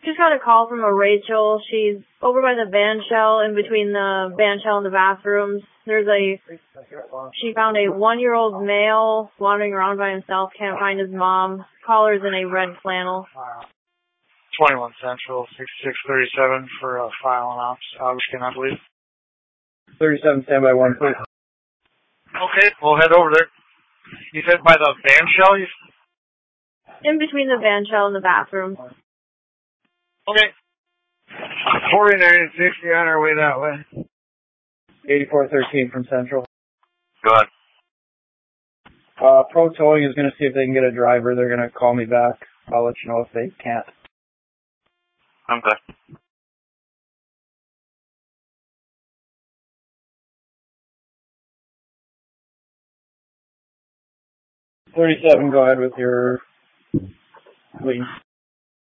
Just got a call from a Rachel. She's over by the band shell, in between the band shell and the bathrooms. She found a 1-year-old male wandering around by himself, can't find his mom. Caller's in a red flannel. 21 Central, 6637 for a file and ops. Augustine, I believe. 37, standby 1, please. Okay, we'll head over there. You said by the band shell? In between the band shell and the bathroom. Okay. 49 and 60 on our way that way. 8413 from Central. Go ahead. Pro Towing is going to see if they can get a driver. They're going to call me back. I'll let you know if they can't. Okay. 37, go ahead with your lead.